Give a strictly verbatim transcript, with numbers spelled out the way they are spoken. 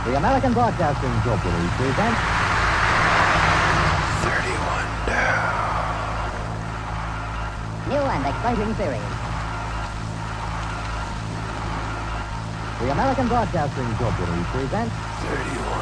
The American Broadcasting Corporation presents thirty-one down. New and exciting series. The American Broadcasting Corporation presents thirty-one.